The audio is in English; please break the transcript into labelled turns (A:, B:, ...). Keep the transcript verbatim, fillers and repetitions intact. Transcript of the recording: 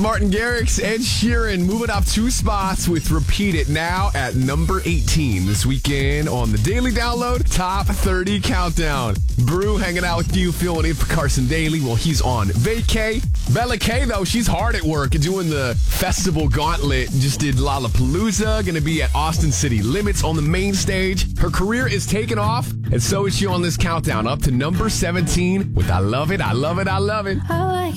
A: Martin Garrix, Ed Sheeran moving up two spots with Repeat It now at number eighteen this weekend on the Daily Download Top thirty Countdown. Brew hanging out with you, filling in for Carson Daly. Well, he's on vacay. Bella K, though, she's hard at work doing the festival gauntlet. Just did Lollapalooza, going to be at Austin City Limits on the main stage. Her career is taking off, and so is she on this countdown up to number seventeen with I Love It, I Love It, I Love It.
B: I like